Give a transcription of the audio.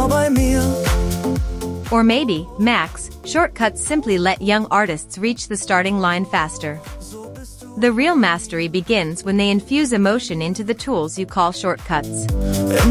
mal bei mir. Or maybe, Max, shortcuts simply let young artists reach the starting line faster. The real mastery begins when they infuse emotion into the tools you call shortcuts.